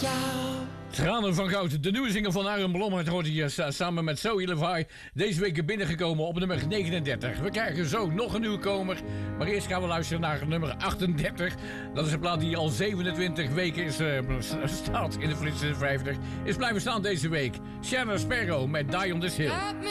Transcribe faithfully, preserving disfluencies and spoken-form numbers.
jou. Tranen van goud, de nieuwe zinger van Aaron Blom hoort hier samen met Zoe Levi. Deze week binnengekomen op nummer negenendertig. We krijgen zo nog een nieuwkomer, maar eerst gaan we luisteren naar nummer achtendertig. Dat is een plaat die al zevenentwintig weken is, uh, staat in de Frisse vijftig. Is blijven staan deze week. Shannon Sparrow met Die on This Hill.